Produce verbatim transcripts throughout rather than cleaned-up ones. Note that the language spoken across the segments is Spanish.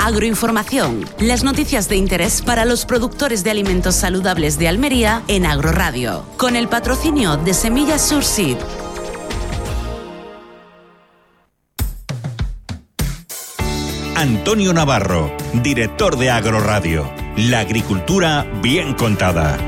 Agroinformación, las noticias de interés para los productores de alimentos saludables de Almería en Agroradio, con el patrocinio de Semillas Surseed. Antonio Navarro, director de Agroradio. La agricultura bien contada.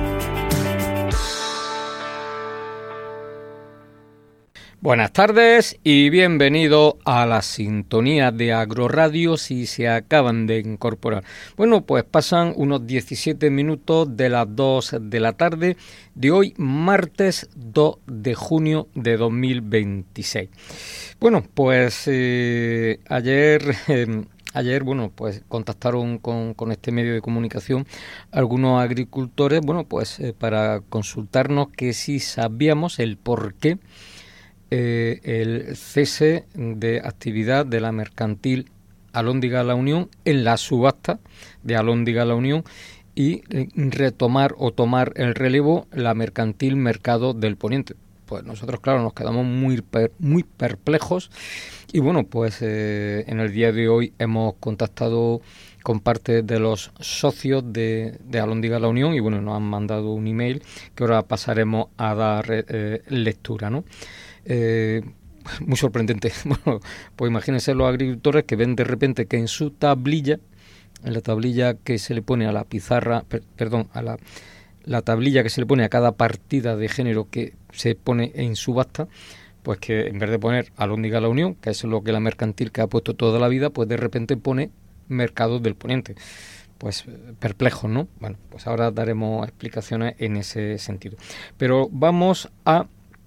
Buenas tardes y bienvenido a la sintonía de Agroradio si se acaban de incorporar. Bueno, pues pasan unos diecisiete minutos de las dos de la tarde de hoy, martes dos de junio de dos mil veintiséis. Bueno, pues eh, ayer... Eh, Ayer, bueno, pues contactaron con, con este medio de comunicación algunos agricultores, bueno, pues eh, para consultarnos que si sabíamos el por qué eh, el cese de actividad de la mercantil Alhóndiga La Unión en la subasta de Alhóndiga La Unión y eh, retomar o tomar el relevo la mercantil Mercado del Poniente. Pues nosotros, claro, nos quedamos muy per, muy perplejos y bueno, pues eh, en el día de hoy hemos contactado con parte de los socios de, de Alhóndiga La Unión y bueno, nos han mandado un email que ahora pasaremos a dar eh, lectura, ¿no? Eh, muy sorprendente. Bueno, pues imagínense los agricultores que ven de repente que en su tablilla, en la tablilla que se le pone a la pizarra, per, perdón, a la... la tablilla que se le pone a cada partida de género que se pone en subasta, pues que en vez de poner Alhóndiga La Unión, que es lo que la mercantil que ha puesto toda la vida, pues de repente pone Mercado del Poniente. Pues perplejos, ¿no? Bueno, pues ahora daremos explicaciones en ese sentido. Pero vamos a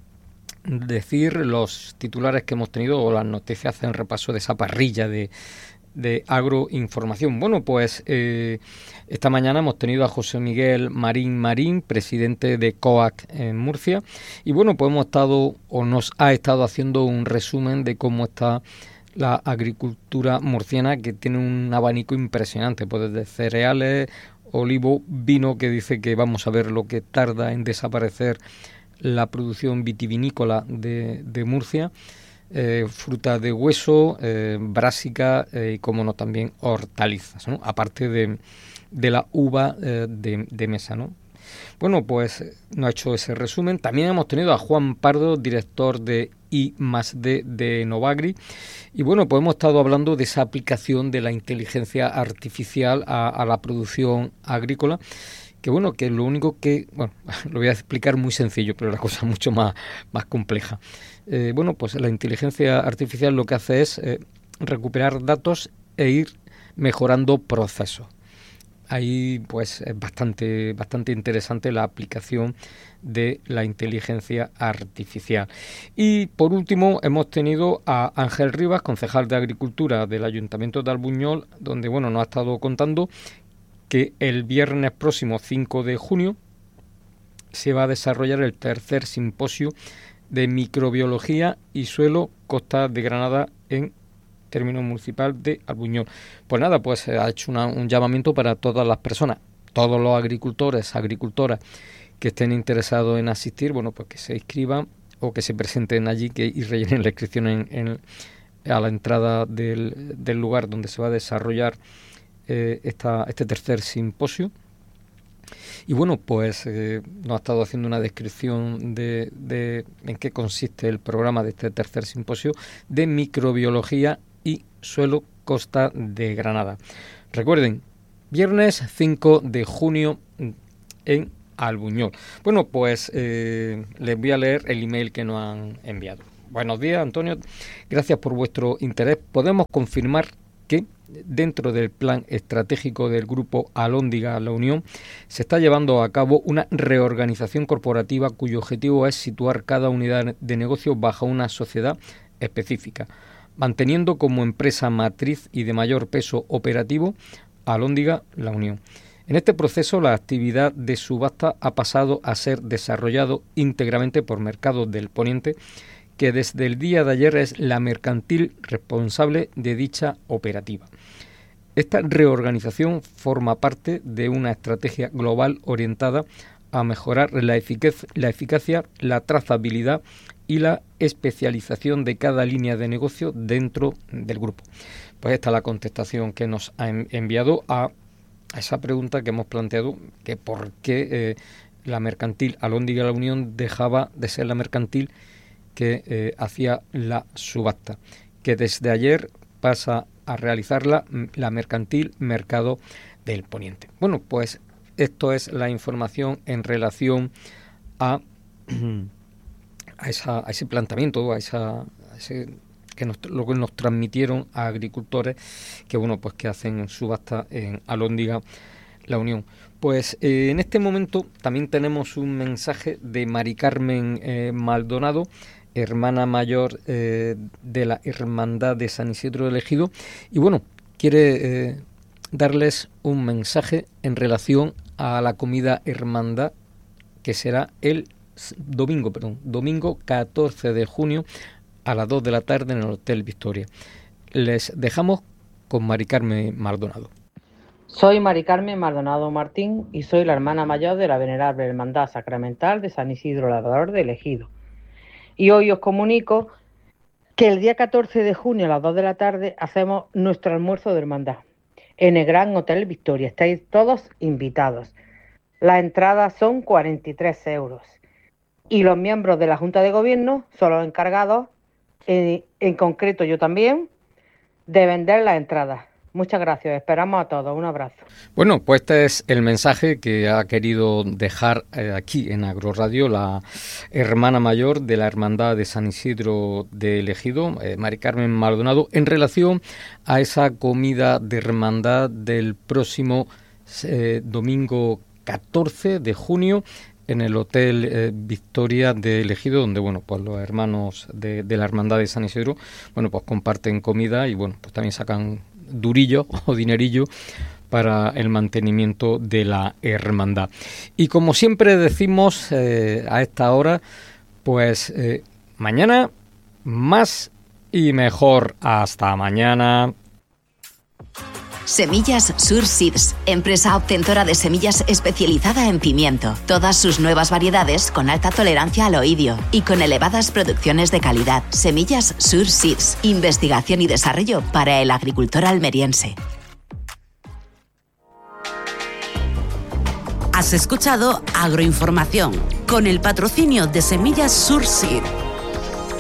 decir los titulares que hemos tenido o las noticias, hacen repaso de esa parrilla de de agroinformación. Bueno, pues eh, esta mañana hemos tenido a José Miguel Marín Marín, presidente de COAC en Murcia, y bueno, pues hemos estado o nos ha estado haciendo un resumen de cómo está la agricultura murciana, que tiene un abanico impresionante, pues desde cereales, olivo, vino, que dice que vamos a ver lo que tarda en desaparecer la producción vitivinícola de, de Murcia, Eh, fruta de hueso, eh, brásica eh, y, como no, también hortalizas, ¿no? Aparte de, de la uva eh, de, de mesa, ¿no? Bueno, pues nos ha hecho ese resumen. También hemos tenido a Juan Pardo, director de I más D de Novagri. Y bueno, pues hemos estado hablando de esa aplicación de la inteligencia artificial a, a la producción agrícola. Que bueno, que lo único que, bueno, lo voy a explicar muy sencillo, pero la cosa es mucho más, más compleja. Eh, bueno, pues la inteligencia artificial lo que hace es eh, recuperar datos e ir mejorando procesos. Ahí pues es bastante, bastante interesante la aplicación de la inteligencia artificial. Y por último hemos tenido a Ángel Rivas, concejal de Agricultura del Ayuntamiento de Albuñol, donde bueno nos ha estado contando que el viernes próximo, cinco de junio, se va a desarrollar el tercer simposio de microbiología y suelo Costa de Granada en término municipal de Albuñol. Pues nada, pues ha hecho una, un llamamiento para todas las personas, todos los agricultores, agricultoras que estén interesados en asistir, bueno, pues que se inscriban o que se presenten allí que, y rellenen la inscripción en, en, a la entrada del, del lugar donde se va a desarrollar Eh, esta, este tercer simposio. Y bueno, pues eh, nos ha estado haciendo una descripción de, de en qué consiste el programa de este tercer simposio de microbiología y suelo Costa de Granada. Recuerden, viernes cinco de junio en Albuñol. Bueno, pues eh, les voy a leer el email que nos han enviado. Buenos días, Antonio. Gracias por vuestro interés. Podemos confirmar que dentro del plan estratégico del grupo Alhóndiga La Unión se está llevando a cabo una reorganización corporativa cuyo objetivo es situar cada unidad de negocio bajo una sociedad específica, manteniendo como empresa matriz y de mayor peso operativo Alhóndiga La Unión. En este proceso, la actividad de subasta ha pasado a ser desarrollado íntegramente por Mercado del Poniente, que desde el día de ayer es la mercantil responsable de dicha operativa. Esta reorganización forma parte de una estrategia global orientada a mejorar la, eficacia, la eficacia, la trazabilidad y la especialización de cada línea de negocio dentro del grupo. Pues esta es la contestación que nos ha enviado a, a esa pregunta que hemos planteado, que por qué eh, la mercantil Alhóndiga La Unión dejaba de ser la mercantil que eh, hacía la subasta, que desde ayer pasa a realizarla la mercantil Mercado del Poniente. Bueno, pues esto es la información en relación a, a, esa, a ese planteamiento, a, esa, a ese que nos, lo que nos transmitieron a agricultores que bueno pues que hacen subasta en Alhóndiga La Unión. Pues eh, en este momento también tenemos un mensaje de Mari Carmen eh, Maldonado, hermana mayor eh, de la Hermandad de San Isidro del Ejido, y bueno, quiere eh, darles un mensaje en relación a la comida hermandad que será el domingo, perdón, domingo catorce de junio a las dos de la tarde en el Hotel Victoria. Les dejamos con Mari Carmen Maldonado. Soy Mari Carmen Maldonado Martín y soy la hermana mayor de la Venerable Hermandad Sacramental de San Isidro Labrador del Ejido. Y hoy os comunico que el día catorce de junio a las dos de la tarde hacemos nuestro almuerzo de hermandad en el Gran Hotel Victoria. Estáis todos invitados. Las entradas son cuarenta y tres euros y los miembros de la Junta de Gobierno son los encargados, en, en concreto yo también, de vender las entradas. Muchas gracias, esperamos a todos, un abrazo. Bueno, pues este es el mensaje que ha querido dejar eh, aquí en Agroradio la hermana mayor de la Hermandad de San Isidro del Ejido, eh, Mari Carmen Maldonado, en relación a esa comida de hermandad del próximo eh, domingo catorce de junio en el Hotel eh, Victoria del Ejido, donde bueno pues los hermanos de, de la Hermandad de San Isidro bueno pues comparten comida y bueno pues también sacan durillo o dinerillo para el mantenimiento de la hermandad. Y como siempre decimos eh, a esta hora, pues eh, mañana más y mejor. Hasta mañana. Semillas Sur Seeds, empresa obtentora de semillas especializada en pimiento. Todas sus nuevas variedades con alta tolerancia al oidio y con elevadas producciones de calidad. Semillas Sur Seeds, investigación y desarrollo para el agricultor almeriense. Has escuchado Agroinformación con el patrocinio de Semillas Sur Seeds.